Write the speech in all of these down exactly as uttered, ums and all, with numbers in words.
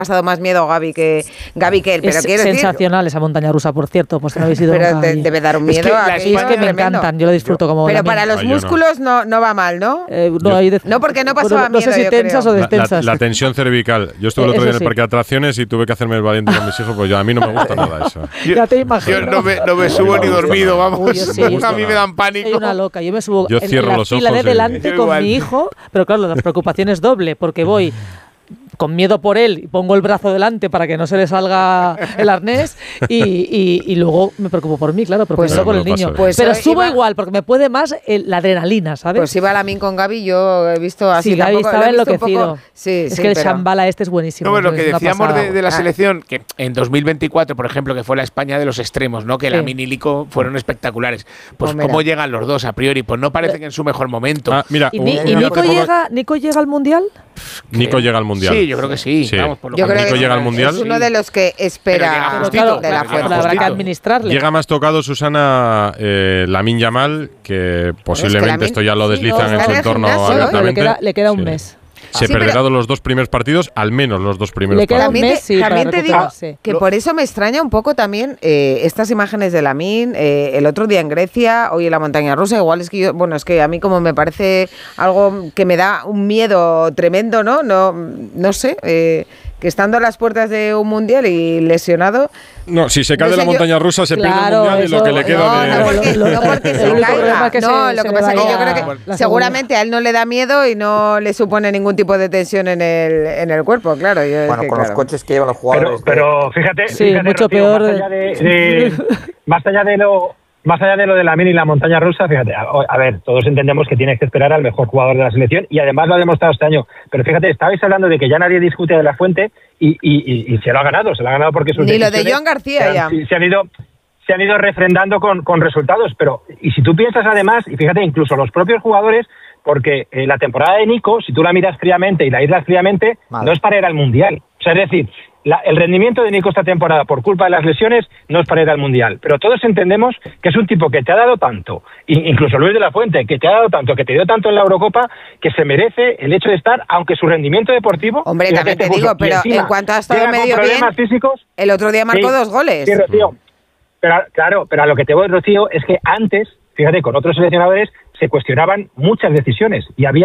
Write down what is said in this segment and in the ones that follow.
pasado más miedo Gaby que Gaby que él, pero es quiero sensacional decir, esa montaña rusa, por cierto, pues no habéis ido pero nunca de, ahí. debe dar un miedo. Es que, a Sí, es que me tremendo. encantan, yo lo disfruto como Pero la para mía. los Ah, yo no. músculos no. no va mal, ¿no? Eh, no, Yo- hay de- No, porque no pasaba bueno, no sé miedo, si yo tensas creo. o La, la- destensas. la tensión cervical. Yo estuve el Eh, otro día eso en el sí. parque de atracciones y tuve que hacerme el valiente con mis hijos, pues yo, a mí no me gusta nada eso. Ya te imagino. Yo no me, no me subo ni dormido, vamos. Uy, yo sí, yo a mí me dan pánico. Soy una loca, yo me subo Yo en, cierro en la los fila ojos de y- delante Yo con igual. mi hijo, pero claro, la preocupación es doble, porque voy con miedo por él y pongo el brazo delante para que no se le salga el arnés y, y, y luego me preocupo por mí, claro, porque Pues- pues, con el Claro, me lo niño. paso Pues pero hoy subo iba- igual, porque me puede más el- la adrenalina, ¿sabes? Pues iba Lamin con Gaby, yo he visto así. sí, Gaby tampoco- estaba lo he visto un enloquecido. poco- Sí, es sí, que el pero- Shambhala este es buenísimo. No, pero lo es que una decíamos pasada. de, de la Ah. selección, que en dos mil veinticuatro, por ejemplo, que fue la España de los extremos, ¿no? Que Sí. Lamine y Lico fueron espectaculares. Pues Pues mira. cómo llegan los dos a priori, pues no parecen en su mejor momento. Ah, mira, ¿Y, un- Ni- un y dato Nico, que pongo- llega, Nico llega al Mundial? Nico llega al Mundial. Sí, yo creo que sí. Sí. Vamos, por lo Yo que creo Nico que llega al Mundial. es uno de los que Pero espera llega Pero justito, claro, de la claro, fuerza. pero habrá que justito. administrarle. Llega más tocado, Susana, eh, Lamine Yamal, que posiblemente Lamine- esto ya lo sí, deslizan no, en está su en el entorno gimnasio, ¿no? Pero le abiertamente. queda, le queda un Sí. mes. Se Sí, perderá pero- los dos primeros partidos, al menos los dos primeros Le queda partidos. un También mes, te, sí, para también te digo recuperarse. que Lo- por eso me extraña un poco también eh, estas imágenes de Lamine, eh, el otro día en Grecia, hoy en la montaña rusa, igual es que yo, bueno, es que a mí como me parece algo que me da un miedo tremendo, ¿no? No, no sé, eh, que estando a las puertas de un mundial y lesionado. No, si se cae No de la sé, yo- montaña rusa se pierde Claro, el Mundial y lo eso- que le queda No, de... no porque, Lo- no porque el se único problema caiga. es que No, se- lo se que le pasa es que yo vaya creo que la seguramente a él no le da miedo y no le supone ningún tipo de tensión en el, en el cuerpo, claro. Yo, es Bueno, que, con claro. los coches que llevan los Pero, jugadores. pero fíjate, Sí, fíjate, mucho Rocío, peor. Más allá de, de- más allá de lo, más allá de lo de Lamine y la montaña rusa, fíjate, a, a ver, todos entendemos que tienes que esperar al mejor jugador de la selección y además lo ha demostrado este año. Pero fíjate, estabais hablando de que ya nadie discute de la Fuente y, y, y, y se lo ha ganado, se lo ha ganado porque sus Ni lo de decisiones Joan García se han- ya. Se, se han ido se han ido refrendando con, con resultados, pero y si tú piensas además, y fíjate, incluso los propios jugadores, porque eh, la temporada de Nico, si tú la miras fríamente y la aíslas fríamente, Vale. no es para ir al Mundial. O sea, es decir, la- el rendimiento de Nico esta temporada por culpa de las lesiones no es para ir al Mundial. Pero todos entendemos que es un tipo que te ha dado tanto, i- incluso Luis de la Fuente, que te ha dado tanto, que te dio tanto en la Eurocopa, que se merece el hecho de estar, aunque su rendimiento deportivo... Hombre, fíjate, también te incluso- digo, y pero encima en cuanto ha estado llega con medio problemas bien, físicos, el otro día marcó Sí, dos goles. Sí, Rocío. Pero, claro, pero a lo que te voy, Rocío, es que antes, fíjate, con otros seleccionadores se cuestionaban muchas decisiones y había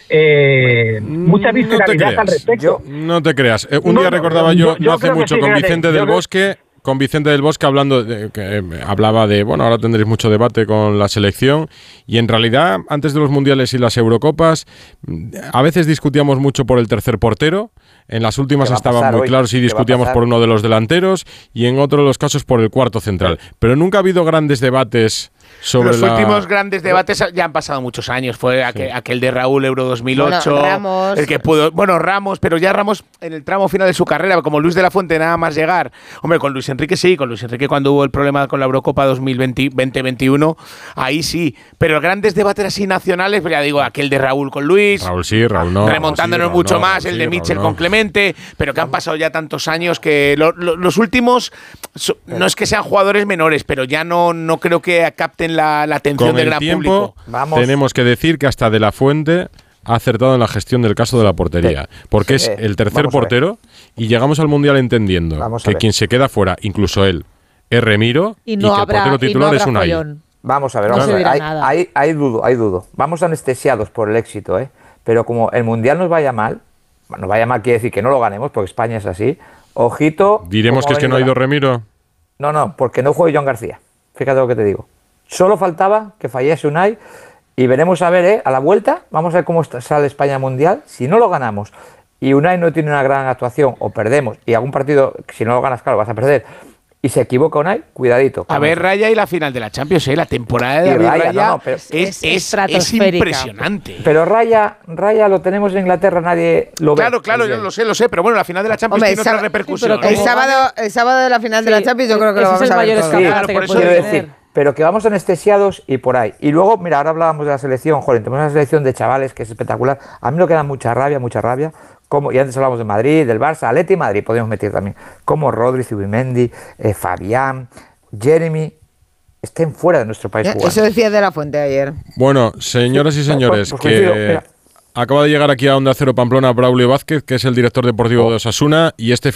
eh, mucha No te visceralidad creas. al respecto. No te creas. Eh, un No, día no, recordaba yo- yo, yo no hace creo que mucho, sí, con fíjate, Vicente yo del creo- Bosque, con Vicente del Bosque hablando, de, que eh, hablaba de, bueno, ahora tendréis mucho debate con la selección y en realidad, antes de los mundiales y las Eurocopas, mm, a veces discutíamos mucho por el tercer portero. En las últimas ¿Qué va a estaba pasar muy hoy? claro si ¿Qué va a discutíamos pasar? por uno de los delanteros y en otro de los casos por el cuarto central. Pero nunca ha habido grandes debates sobre Los la... últimos grandes debates ya han pasado muchos años. Fue aquel, aquel de Raúl Euro dos mil ocho. Bueno, Ramos. El que pudo. Bueno, Ramos, pero ya Ramos en el tramo final de su carrera, como Luis de la Fuente, nada más llegar. Hombre, con Luis Enrique sí, con Luis Enrique cuando hubo el problema con la Eurocopa dos mil veinte veintiuno, ahí sí. Pero grandes debates así nacionales, pues ya digo, aquel de Raúl con Luis. Raúl sí, Raúl no. remontándonos Raúl sí, mucho Raúl no, más, Raúl el de sí, Mitchell Raúl no. con Clemente, pero que han pasado ya tantos años que lo- lo- los últimos so- no es que sean jugadores menores, pero ya no, no creo que capten la, la atención Con del el gran tiempo, público. Vamos. tenemos que decir que hasta De la Fuente ha acertado en la gestión del caso de la portería, porque Sí, es el tercer vamos a ver. portero y llegamos al Mundial entendiendo Vamos a que ver. quien se queda fuera, incluso él, es Remiro Y y, no que habrá, el portero y no titular habrá es Unai. follón. Vamos a ver, No vamos se a ver. dirá Hay, nada. hay, hay dudo, hay dudo. Vamos anestesiados por el éxito, ¿eh? Pero como el Mundial nos vaya mal, bueno, nos vaya mal quiere decir que no lo ganemos, porque España es así, ojito... Diremos cómo que es que no ha venido ido Remiro. la- No, no, porque no juegue Joan García. Fíjate lo que te digo. Solo faltaba que fallase Unai y veremos a ver, ¿eh? A la vuelta, vamos a ver cómo está- sale España Mundial. Si no lo ganamos y Unai no tiene una gran actuación o perdemos, y algún partido, si no lo ganas, claro, vas a perder, y se equivoca Unai, cuidadito. A con ver, eso. Raya y la final de la Champions, ¿eh? La temporada de Y David Raya, Raya, no, no, pero- es, Es es, es estratosférica. impresionante. Pero Raya, Raya lo tenemos en Inglaterra, nadie lo ve. Claro, claro, Muy yo bien. lo sé, lo sé, pero bueno, la final de la Champions Hombre, tiene otra sabe- repercusión. sí, pero El como- sábado, el sábado de la final de la Sí, Champions yo creo que ese lo es vamos el a ver mayor todo. escaparate Claro, que por eso puede Quiero tener. decir, pero que vamos anestesiados y por ahí. Y luego, mira, ahora hablábamos de la selección, joder, tenemos una selección de chavales que es espectacular. A mí me queda mucha rabia, mucha rabia. Como, y antes hablamos de Madrid, del Barça, Atleti y Madrid, podemos meter también. Como Rodri, Zubimendi, eh, Fabián, Jeremy, estén fuera de nuestro país Eh, jugando. Eso decía De la Fuente ayer. Bueno, señoras y señores, Pues coincido, que mira. acaba de llegar aquí a Onda Cero Pamplona Braulio Vázquez, que es el director deportivo de Osasuna, y este